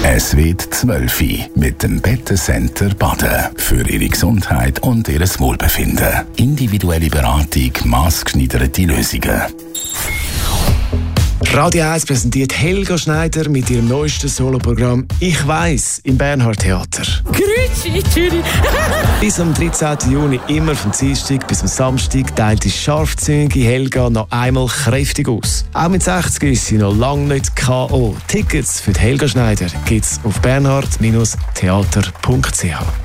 Es wird 12 Uhr mit dem Bettencenter Baden. Für Ihre Gesundheit und Ihr Wohlbefinden. Individuelle Beratung, maßgeschneiderte Lösungen. Radio 1 präsentiert Helga Schneider mit ihrem neuesten Soloprogramm «Ich weiss» im Bernhard Theater. Grüezi, Julie. Bis am 13. Juni, immer vom Dienstag bis am Samstag, teilt die scharfzüngige Helga noch einmal kräftig aus. Auch mit 60 ist sie noch lange nicht K.O. Tickets für die Helga Schneider gibt's auf bernhard-theater.ch.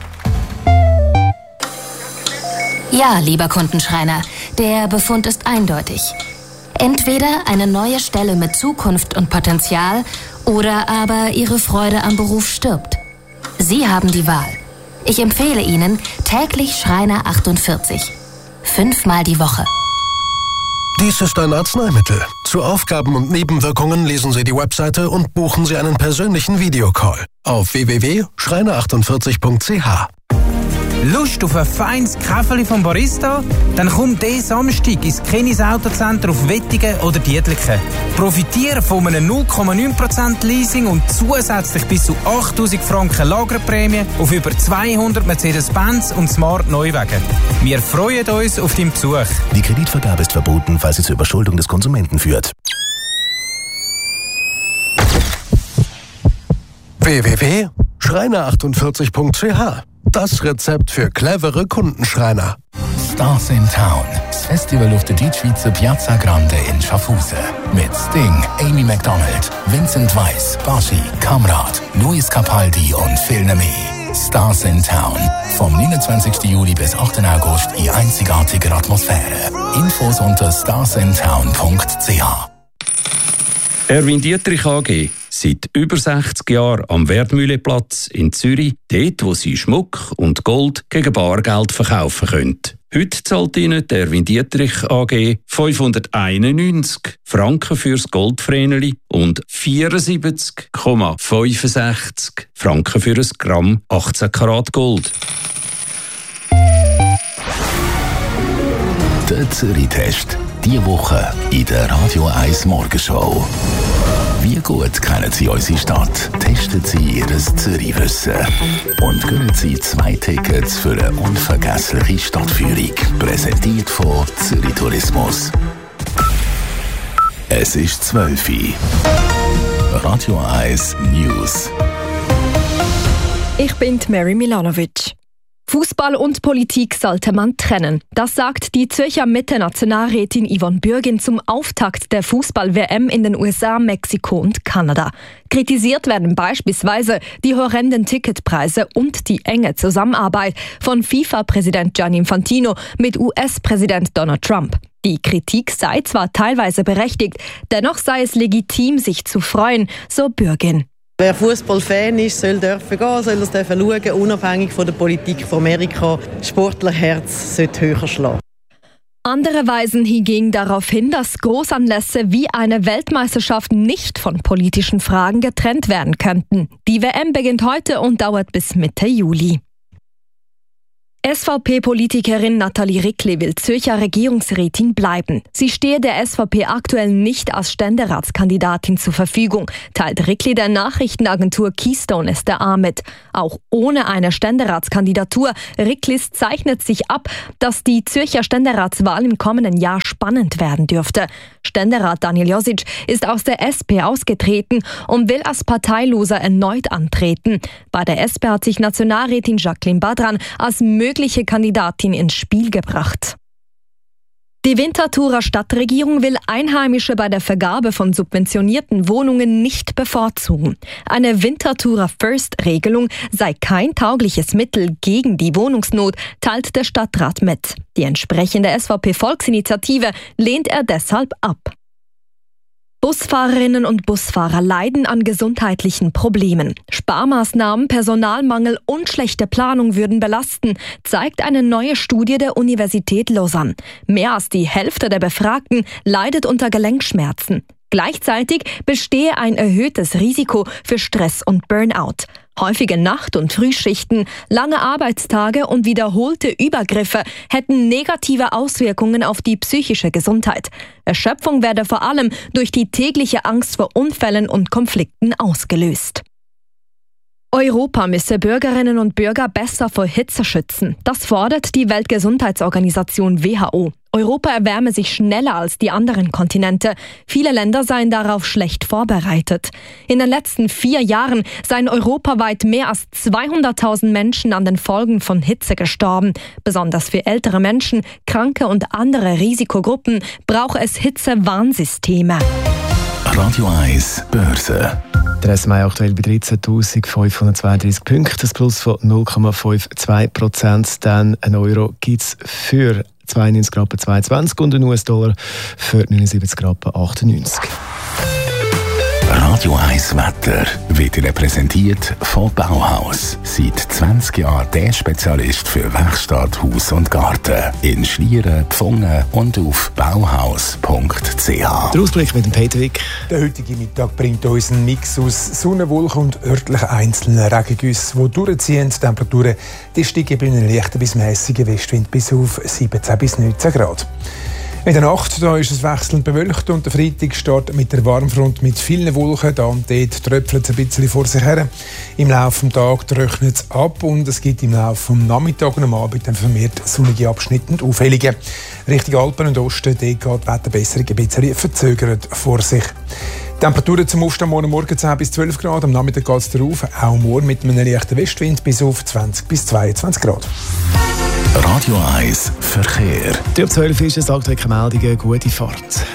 Ja, lieber Kundenschreiner, der Befund ist eindeutig. Entweder eine neue Stelle mit Zukunft und Potenzial oder aber Ihre Freude am Beruf stirbt. Sie haben die Wahl. Ich empfehle Ihnen täglich Schreiner 48. 5-mal die Woche. Dies ist ein Arzneimittel. Zu Aufgaben und Nebenwirkungen lesen Sie die Webseite und buchen Sie einen persönlichen Videocall auf www.schreiner48.ch. Lust auf ein feines Käferli vom Barista? Dann komm diesen Samstag ins Kenis Autocenter auf Wettigen oder Dietliken. Profitiere von einem 0,9% Leasing und zusätzlich bis zu 8'000 Franken Lagerprämie auf über 200 Mercedes-Benz und Smart Neuwagen. Wir freuen uns auf deinen Besuch. Die Kreditvergabe ist verboten, falls sie zur Überschuldung des Konsumenten führt. www.schreiner48.ch. Das Rezept für clevere Kundenschreiner. Stars in Town. Das Festival auf der Deutschschweizer Piazza Grande in Schaffhausen. Mit Sting, Amy MacDonald, Vincent Weiss, Baschi, Kamrat, Luis Capaldi und vielen mehr. Stars in Town. Vom 29. Juli bis 8. August in einzigartiger Atmosphäre. Infos unter starsintown.ch. Erwin Dietrich AG. Seit über 60 Jahren am Wertmühleplatz in Zürich, dort, wo Sie Schmuck und Gold gegen Bargeld verkaufen können. Heute zahlt Ihnen der Erwin Dietrich AG 591 Franken fürs Goldvreneli und 74,65 Franken für ein Gramm 18 Karat Gold. Der Zürich-Test. Diese Woche in der Radio 1 Morgenshow. Wie gut kennen Sie unsere Stadt? Testen Sie Ihr Zürich-Wissen und gewinnen Sie 2 Tickets für eine unvergessliche Stadtführung. Präsentiert von Zürich Tourismus. Es ist 12 Uhr. Radio 1 News. Ich bin Mary Milanovic. Fußball und Politik sollte man trennen. Das sagt die Zürcher Mitte-Nationalrätin Yvonne Bürgin zum Auftakt der Fußball-WM in den USA, Mexiko und Kanada. Kritisiert werden beispielsweise die horrenden Ticketpreise und die enge Zusammenarbeit von FIFA-Präsident Gianni Infantino mit US-Präsident Donald Trump. Die Kritik sei zwar teilweise berechtigt, dennoch sei es legitim, sich zu freuen, so Bürgin. Wer Fußballfan ist, soll dürfen gehen, soll das dürfen schauen, unabhängig von der Politik von Amerika. Das Sportlerherz sollte höher schlagen. Andere weisen hingegen darauf hin, dass Großanlässe wie eine Weltmeisterschaft nicht von politischen Fragen getrennt werden könnten. Die WM beginnt heute und dauert bis Mitte Juli. SVP-Politikerin Nathalie Rickli will Zürcher Regierungsrätin bleiben. Sie stehe der SVP aktuell nicht als Ständeratskandidatin zur Verfügung, teilt Rickli der Nachrichtenagentur Keystone SDA mit. Auch ohne eine Ständeratskandidatur Ricklis zeichnet sich ab, dass die Zürcher Ständeratswahl im kommenden Jahr spannend werden dürfte. Ständerat Daniel Josic ist aus der SP ausgetreten und will als Parteiloser erneut antreten. Bei der SP hat sich Nationalrätin Jacqueline Badran als mögliche Kandidatin ins Spiel gebracht. Die Winterthurer Stadtregierung will Einheimische bei der Vergabe von subventionierten Wohnungen nicht bevorzugen. Eine Winterthurer First-Regelung sei kein taugliches Mittel gegen die Wohnungsnot, teilt der Stadtrat mit. Die entsprechende SVP-Volksinitiative lehnt er deshalb ab. Busfahrerinnen und Busfahrer leiden an gesundheitlichen Problemen. Sparmaßnahmen, Personalmangel und schlechte Planung würden belasten, zeigt eine neue Studie der Universität Lausanne. Mehr als die Hälfte der Befragten leidet unter Gelenkschmerzen. Gleichzeitig bestehe ein erhöhtes Risiko für Stress und Burnout. Häufige Nacht- und Frühschichten, lange Arbeitstage und wiederholte Übergriffe hätten negative Auswirkungen auf die psychische Gesundheit. Erschöpfung werde vor allem durch die tägliche Angst vor Unfällen und Konflikten ausgelöst. Europa müsse Bürgerinnen und Bürger besser vor Hitze schützen. Das fordert die Weltgesundheitsorganisation WHO. Europa erwärme sich schneller als die anderen Kontinente. Viele Länder seien darauf schlecht vorbereitet. In den letzten 4 Jahren seien europaweit mehr als 200.000 Menschen an den Folgen von Hitze gestorben. Besonders für ältere Menschen, Kranke und andere Risikogruppen brauche es Hitzewarnsysteme. Radio 1 Börse. Der SMA aktuell bei 13.532 Punkten, das Plus von 0,52%. Dann ein Euro gibt es für 92,22 und ein US-Dollar für 79,98. Radio 1 Wetter wird Ihnen präsentiert von Bauhaus. Seit 20 Jahren der Spezialist für Werkstatt, Haus und Garten. In Schlieren, Pfungen und auf bauhaus.ch. Der Ausblick mit dem Peter Wick. Der heutige Mittag bringt uns einen Mix aus Sonnenwolken und örtlichen einzelnen Regengüssen, die durchziehen. Die Temperaturen die steigen bei einem leichten bis mäßigen Westwind bis auf 17 bis 19 Grad. In der Nacht da ist es wechselnd bewölkt und der Freitag startet mit der Warmfront mit vielen Wolken. Da und dort tröpfelt es ein bisschen vor sich her. Im Laufe des Tages trocknet es ab und es gibt im Laufe des Nachmittags und am Abend dann vermehrt sonnige Abschnitte und Aufhellungen. Richtung Alpen und Osten dort geht die Wetterbesserung ein bisschen verzögert vor sich. Temperaturen zum Aufstehen morgen 10 bis 12 Grad, am Nachmittag geht es darauf, auch morgen mit einem leichten Westwind bis auf 20 bis 22 Grad. Radio 1 Verkehr. Die 12 ist es, aktuelle Meldungen, gute Fahrt.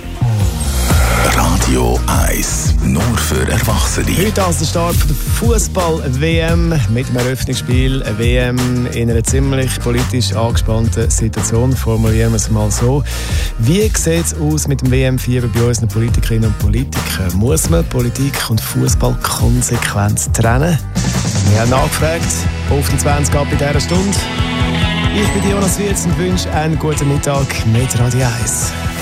Radio 1, nur für Erwachsene. Heute als der Start der Fußball-WM mit dem Eröffnungsspiel. Eine WM in einer ziemlich politisch angespannten Situation, formulieren wir es mal so. Wie sieht es aus mit dem WM-Fieber bei unseren Politikerinnen und Politikern? Muss man Politik und Fußball konsequent trennen? Wir haben nachgefragt, auf die 20 ab in dieser Stunde. Ich bin Jonas Wirz und wünsche einen guten Mittag mit Radio 1.